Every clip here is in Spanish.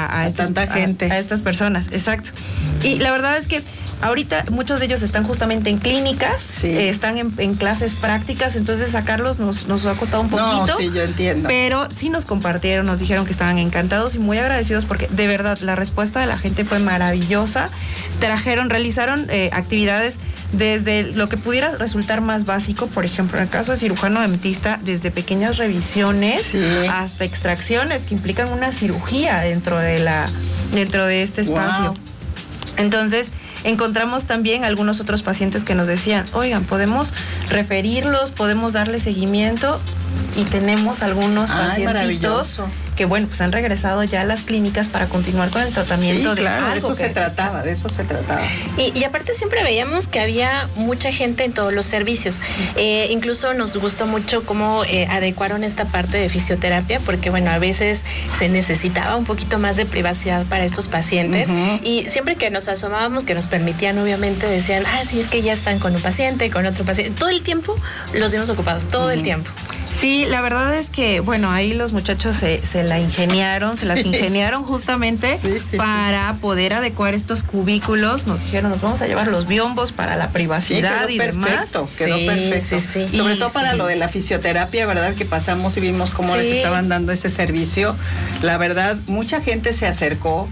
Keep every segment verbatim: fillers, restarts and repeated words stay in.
a, a, a estos, tanta gente. A, a estas personas, exacto. Y la verdad es que ahorita muchos de ellos están justamente en clínicas, sí. eh, están en, en clases prácticas, entonces sacarlos nos, nos ha costado un poquito. No, sí, yo entiendo. Pero sí nos compartieron, nos dijeron que estaban encantados y muy agradecidos porque de verdad la respuesta de la gente fue maravillosa. Trajeron, realizaron eh, actividades desde lo que pudiera resultar más básico, por ejemplo, en el caso de cirujano dentista, desde pequeñas revisiones sí. hasta extracciones que implican una cirugía dentro de la, dentro de este espacio. Wow. Entonces, encontramos también algunos otros pacientes que nos decían, oigan, podemos referirlos, podemos darle seguimiento, y tenemos algunos Ay, pacientitos que, bueno, pues han regresado ya a las clínicas para continuar con el tratamiento sí, de claro, algo de eso que... se trataba, de eso se trataba. Y, y aparte siempre veíamos que había mucha gente en todos los servicios. Eh, incluso nos gustó mucho cómo eh, adecuaron esta parte de fisioterapia, porque, bueno, a veces se necesitaba un poquito más de privacidad para estos pacientes. Uh-huh. Y siempre que nos asomábamos, que nos permitían, obviamente, decían, ah, sí, es que ya están con un paciente, con otro paciente. Todo el tiempo los vimos ocupados, todo uh-huh. el tiempo. Sí, la verdad es que, bueno, ahí los muchachos se, se la ingeniaron, se las sí. ingeniaron justamente sí, sí, para sí. poder adecuar estos cubículos. Nos dijeron, nos vamos a llevar los biombos para la privacidad sí, y perfecto, demás. Quedó sí, perfecto, sí, sí. Sobre y, todo para sí. lo de la fisioterapia, ¿verdad? Que pasamos y vimos cómo sí. les estaban dando ese servicio. La verdad, mucha gente se acercó.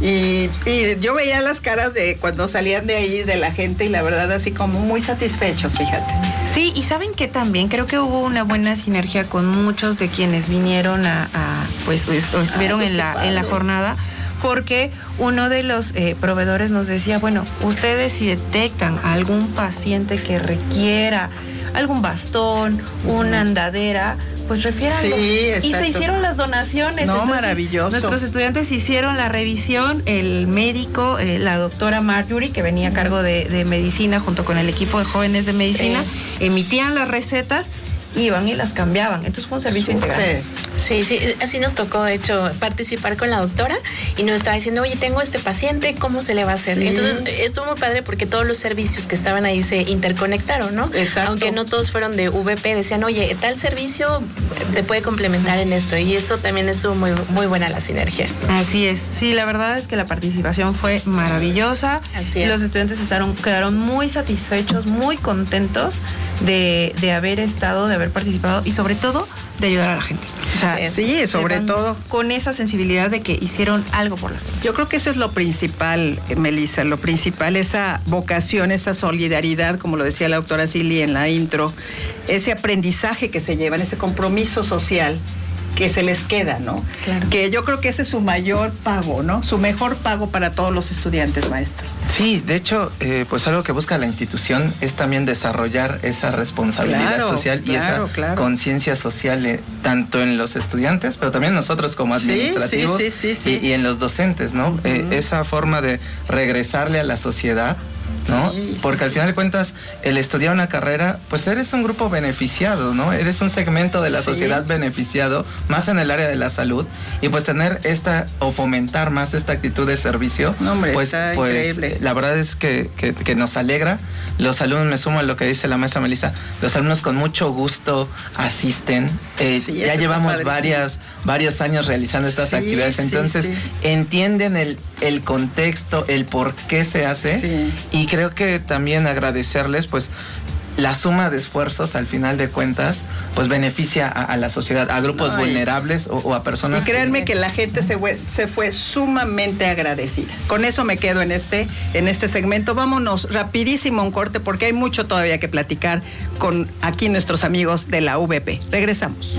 Y, y yo veía las caras de cuando salían de ahí de la gente y la verdad así como muy satisfechos, fíjate. Sí, y saben que también creo que hubo una buena sinergia con muchos de quienes vinieron a, a pues, pues o estuvieron ah, pues en la padre. en la jornada, porque uno de los eh, proveedores nos decía, bueno, ustedes si detectan a algún paciente que requiera algún bastón, una andadera, pues refiéranlo. Sí, exacto. Y se hicieron las donaciones. No, Entonces, maravilloso. Nuestros estudiantes hicieron la revisión, el médico, eh, la doctora Marjorie, que venía a cargo de, de medicina junto con el equipo de jóvenes de medicina, sí. emitían las recetas, iban y las cambiaban. Entonces fue un servicio Super. integral. Sí, sí, así nos tocó, de hecho, participar con la doctora y nos estaba diciendo, oye, tengo este paciente, ¿cómo se le va a hacer? Sí. Entonces, estuvo muy padre porque todos los servicios que estaban ahí se interconectaron, ¿no? Exacto. Aunque no todos fueron de V P, decían, oye, tal servicio te puede complementar en esto, y eso también estuvo muy, muy buena la sinergia. Así es, sí, la verdad es que la participación fue maravillosa. Así es. Los estudiantes estaron, quedaron muy satisfechos, muy contentos de, de haber estado, de haber participado y sobre todo de ayudar a la gente. O sea, sí, sobre todo con esa sensibilidad de que hicieron algo por la gente. Yo creo que eso es lo principal, Melissa, lo principal, esa vocación, esa solidaridad, como lo decía la doctora Silly en la intro, ese aprendizaje que se llevan, ese compromiso social que se les queda, ¿no? Claro. Que yo creo que ese es su mayor pago, ¿no? Su mejor pago para todos los estudiantes, maestro. Sí, de hecho, eh, pues algo que busca la institución es también desarrollar esa responsabilidad claro, social y claro, esa claro. conciencia social, eh, tanto en los estudiantes, pero también nosotros como administrativos sí, sí, sí, sí, sí. Y, y en los docentes, ¿no? Uh-huh. Eh, esa forma de regresarle a la sociedad, ¿no? Sí, Porque sí, al final de cuentas, el estudiar una carrera, pues eres un grupo beneficiado, ¿no? Eres un segmento de la sí. sociedad beneficiado, más en el área de la salud, y pues tener esta, o fomentar más esta actitud de servicio, no, hombre, pues, está pues increíble. La verdad es que, que, que nos alegra. Los alumnos, me sumo a lo que dice la maestra Melissa, los alumnos con mucho gusto asisten. Eh, sí, ya llevamos varias, varios años realizando estas sí, actividades, entonces sí, sí. entienden el, el contexto, el por qué se hace, sí. y creo que también agradecerles, pues, la suma de esfuerzos al final de cuentas pues beneficia a, a la sociedad, a grupos no, vulnerables o, o a personas. Y créanme que, que la gente se fue, se fue sumamente agradecida. Con eso me quedo en este, en este segmento. Vámonos rapidísimo a un corte porque hay mucho todavía que platicar con aquí nuestros amigos de la U V P. Regresamos.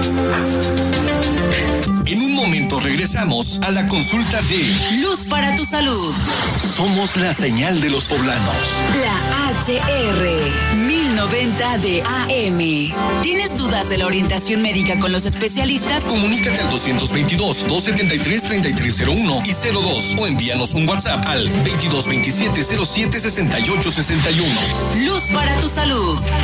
En un momento regresamos a la consulta de Luz para tu Salud. Somos la señal de los poblanos. La H R mil noventa de A M. ¿Tienes dudas de la orientación médica con los especialistas? Comunícate al dos dos dos, dos siete tres, tres tres cero uno y cero dos o envíanos un WhatsApp al veintidós veintisiete cero siete sesenta y ocho sesenta y uno. Luz para tu Salud.